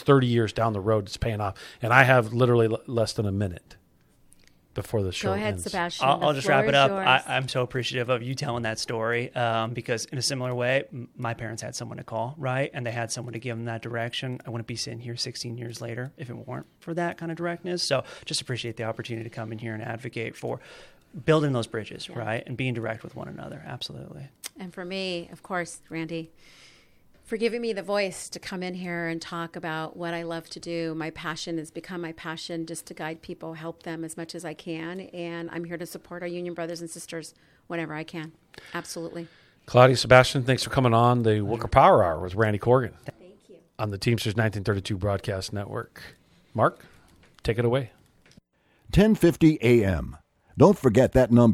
It's 30 years down the road. It's paying off. And I have literally less than a minute before the show Go ahead, ends. Sebastian. I'll just wrap it up. Yours. I'm so appreciative of you telling that story because in a similar way, my parents had someone to call, right? And they had someone to give them that direction. I wouldn't be sitting here 16 years later if it weren't for that kind of directness. So just appreciate the opportunity to come in here and advocate for building those bridges, right? And being direct with one another. Absolutely. And for me, of course, Randy, for giving me the voice to come in here and talk about what I love to do. My passion has become my passion, just to guide people, help them as much as I can. And I'm here to support our union brothers and sisters whenever I can. Absolutely. Claudia, Sebastian, thanks for coming on the Worker Power Hour with Randy Corrigan. Thank you. On the Teamsters 1932 Broadcast Network. Mark, take it away. 1050 a.m. Don't forget that number.